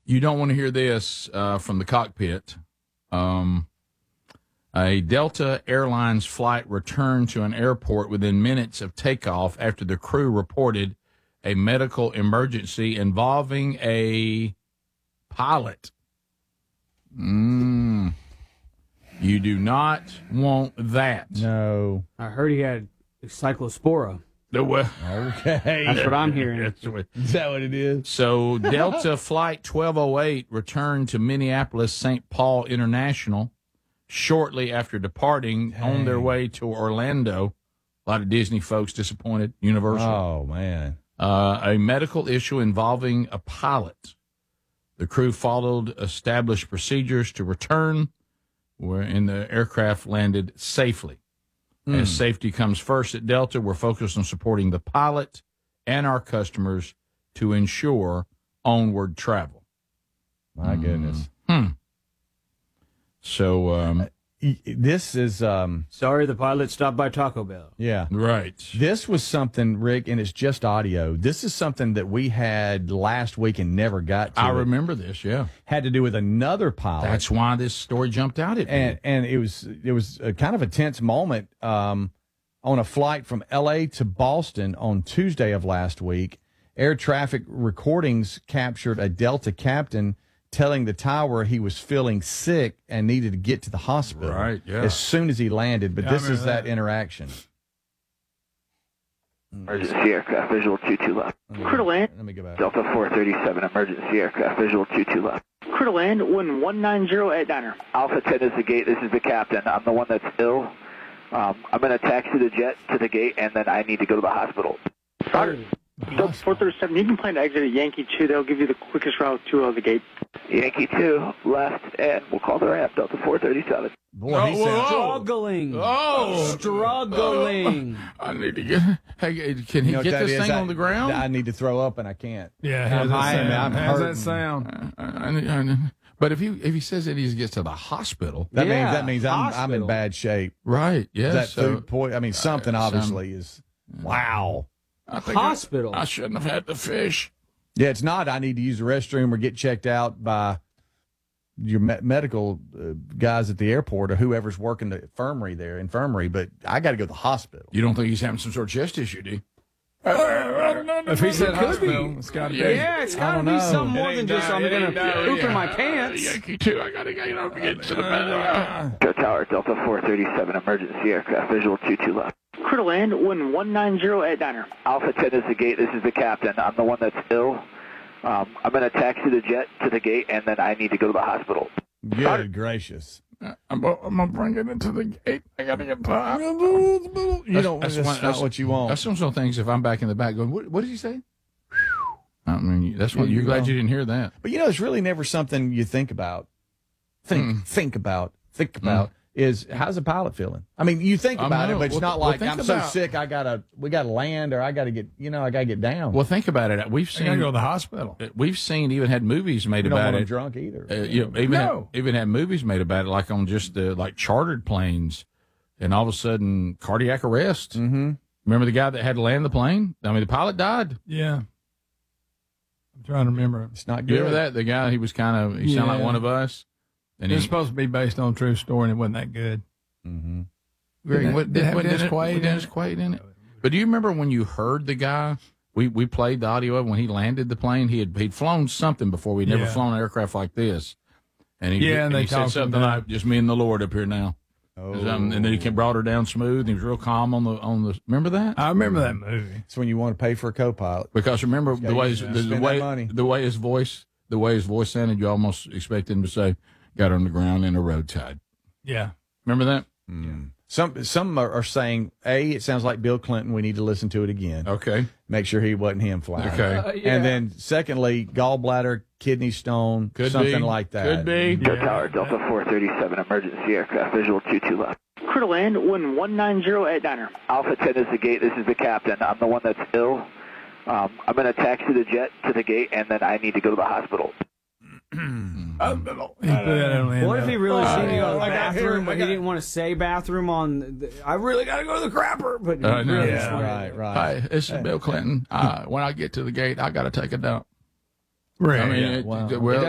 You don't want to hear this from the cockpit. A Delta Airlines flight returned to an airport within minutes of takeoff after the crew reported a medical emergency involving a pilot. You do not want that. No. I heard he had cyclospora. Okay. That's what I'm hearing. Is that what it is? So Delta Flight 1208 returned to Minneapolis St. Paul International shortly after departing on their way to Orlando. A lot of Disney folks disappointed. Universal. Oh, man. A medical issue involving a pilot. The crew followed established procedures to return, wherein the aircraft landed safely. As safety comes first at Delta, we're focused on supporting the pilot and our customers to ensure onward travel. My goodness. So, This is, Sorry the pilot stopped by Taco Bell. yeah. right. This was something, Rick, and it's just audio. This is something that we had last week and never got to. I remember this, yeah. Had to do with another pilot. That's why this story jumped out at me. and it was a kind of a tense moment on a flight from L.A. to Boston on Tuesday of last week. Air traffic recordings captured a Delta captain telling the tower he was feeling sick and needed to get to the hospital Right, yeah. as soon as he landed. But Yeah, I this is remember that that. interaction. Emergency aircraft, visual 22 left. Crew to land. Let me go back. Delta 437, emergency aircraft, visual 22 left. Crew to land, wind 190 at diner. Alpha 10 is the gate, this is the captain. I'm the one that's ill. I'm going to taxi the jet to the gate, and then I need to go to the hospital. Delta 437, you can plan to exit at Yankee 2. They'll give you the quickest route to the gate. Yankee 2, left, and we'll call the ramp, Delta 437. Boy, he sounds. Struggling. Oh. Struggling. I need to get. Hey, can he You know what get that this is? thing on the ground? I need to throw up and I can't. Yeah, how's I'm hurting. that sound? But if he says that he gets to the hospital, That Yeah, means I'm in hospital. bad shape. right? Yeah. That so food poison. I mean, something obviously is. Wow. I think Hospital. I shouldn't have had the fish. Yeah, it's not. I need to use the restroom or get checked out by your medical guys at the airport or whoever's working the infirmary. But I got to go to the hospital. You don't think he's having some sort of chest issue, do you? If he said hospital, it's got to be. Yeah, it's got to be something more than just I'm going to poop in my pants. Yankee 2, I got to get to the bed. Go Tower, Delta 437, emergency aircraft, visual 22 left. Crew to land, wind 190 at diner. Alpha 10 is the gate, this is the captain. I'm the one that's ill. I'm going to taxi the jet to the gate, and then I need to go to the hospital. Good gracious. I'm gonna bring it into the gate. I got to get to You don't. That's not what you want. That's some sort of things. If I'm back in the back going, what did he say? I mean, that's what you're glad you didn't hear that. But it's really never something you think about. Think about is how's the pilot feeling? I mean, you think about it, but it's not like I'm so sick. We gotta land, or I gotta get down. Well, think about it. We've I got to go to seen the hospital. even had movies made You don't about want them it. drunk either. Even had movies made about it, like on just the chartered planes, and all of a sudden cardiac arrest. Mm-hmm. Remember the guy that had to land the plane? I mean, the pilot died. Yeah. I'm trying to remember. It's not You good. remember that? The guy, he sounded like Yeah. one of us. And It's supposed to be based on a true story, and it wasn't that good. Mm-hmm. Did Did it have Dennis Quaid in Dennis it? Quaid in it? But do you remember when you heard the guy? We played the audio of when he landed the plane. He'd flown something before. We'd never Yeah. flown an aircraft like this. And and they he said talked something about- like, "Just me and the Lord up here now." Oh. And then he brought her down smooth. And he was real calm on the. Remember that? I remember that movie. It's when you want to pay for a co-pilot. Because remember the way spend that money. the way his voice sounded, you almost expected him to say, "Got on the ground in a road tide." Yeah. Remember that? Some are saying, it sounds like Bill Clinton. We need to listen to it again. Okay. Make sure he wasn't him flying. Okay. And then secondly, gallbladder, kidney stone, Could something be. like that. Could be. Go Tower, Delta 437, emergency aircraft, visual 22 left. Crew to land, wind 190 at diner. Alpha 10 is the gate, this is the captain. I'm the one that's ill. I'm going to taxi the jet to the gate, and then I need to go to the hospital. He put that on the What if he really seen you go to the I got bathroom, here, but he didn't want to say bathroom on I really got to go to the crapper, but he No. really Yeah, just wanted- Right. Hi, this is Bill Clinton. When I get to the gate, I got to take a dump. Right. I mean, Wow. well,